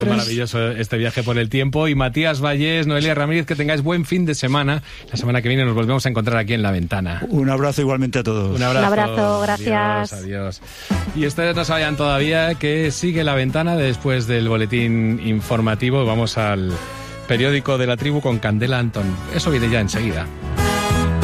Maravilloso este viaje por el tiempo. Y Matías Vallés, Noelia Ramírez, que tengáis buen fin de semana. La semana que viene nos volvemos a encontrar aquí en La Ventana. Un abrazo igualmente a todos. Un abrazo. Un abrazo, gracias. Adiós. Y ustedes no sabían todavía que sigue La Ventana después del boletín informativo. Vamos al periódico de la tribu con Candela Antón. Eso viene ya enseguida.